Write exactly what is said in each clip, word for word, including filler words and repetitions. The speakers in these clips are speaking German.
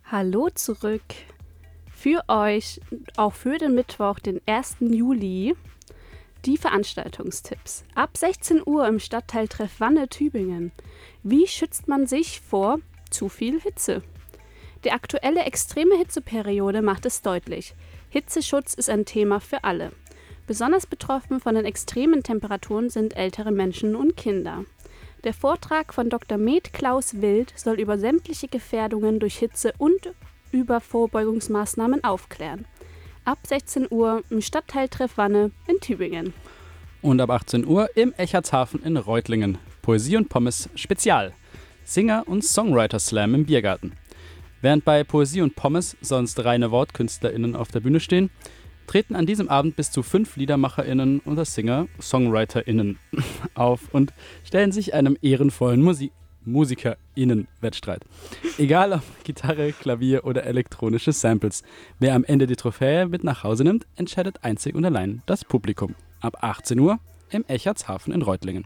Hallo zurück. Für euch, auch für den Mittwoch, den ersten Juli, die Veranstaltungstipps. Ab sechzehn Uhr im Stadtteiltreff Wanne, Tübingen. Wie schützt man sich vor zu viel Hitze? Die aktuelle extreme Hitzeperiode macht es deutlich. Hitzeschutz ist ein Thema für alle. Besonders betroffen von den extremen Temperaturen sind ältere Menschen und Kinder. Der Vortrag von Doktor Med Klaus Wild soll über sämtliche Gefährdungen durch Hitze und über Vorbeugungsmaßnahmen aufklären. Ab sechzehn Uhr im Stadtteiltreff Wanne in Tübingen. Und ab achtzehn Uhr im Echartshafen in Reutlingen. Poesie und Pommes Spezial. Singer- und Songwriter-Slam im Biergarten. Während bei Poesie und Pommes sonst reine WortkünstlerInnen auf der Bühne stehen, treten an diesem Abend bis zu fünf LiedermacherInnen oder Singer-SongwriterInnen auf und stellen sich einem ehrenvollen Musi- MusikerInnen-Wettstreit. Egal ob Gitarre, Klavier oder elektronische Samples. Wer am Ende die Trophäe mit nach Hause nimmt, entscheidet einzig und allein das Publikum. Ab achtzehn Uhr im Echartshafen in Reutlingen.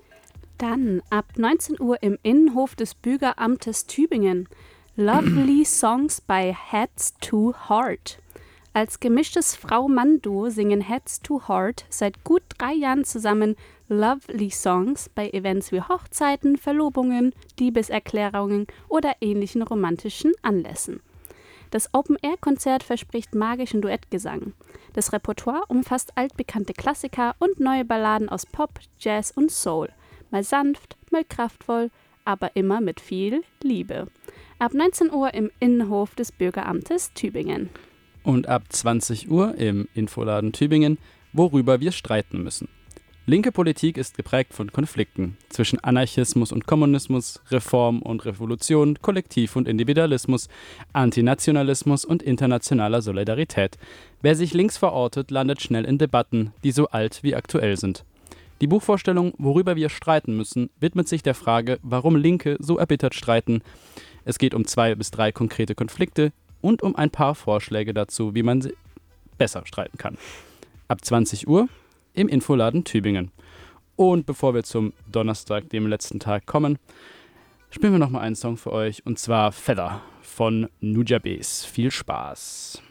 Dann ab neunzehn Uhr im Innenhof des Bürgeramtes Tübingen. Lovely Songs by Heads to Heart. Als gemischtes Frau-Mann-Duo singen Heads to Heart seit gut drei Jahren zusammen Lovely Songs bei Events wie Hochzeiten, Verlobungen, Liebeserklärungen oder ähnlichen romantischen Anlässen. Das Open-Air-Konzert verspricht magischen Duettgesang. Das Repertoire umfasst altbekannte Klassiker und neue Balladen aus Pop, Jazz und Soul. Mal sanft, mal kraftvoll, aber immer mit viel Liebe. Ab neunzehn Uhr im Innenhof des Bürgeramtes Tübingen. Und ab zwanzig Uhr im Infoladen Tübingen, worüber wir streiten müssen. Linke Politik ist geprägt von Konflikten zwischen Anarchismus und Kommunismus, Reform und Revolution, Kollektiv und Individualismus, Antinationalismus und internationaler Solidarität. Wer sich links verortet, landet schnell in Debatten, die so alt wie aktuell sind. Die Buchvorstellung Worüber wir streiten müssen widmet sich der Frage, warum Linke so erbittert streiten. Es geht um zwei bis drei konkrete Konflikte und um ein paar Vorschläge dazu, wie man sie besser streiten kann. Ab zwanzig Uhr im Infoladen Tübingen. Und bevor wir zum Donnerstag, dem letzten Tag, kommen, spielen wir nochmal einen Song für euch, und zwar Feather von Nujabes. Viel Spaß!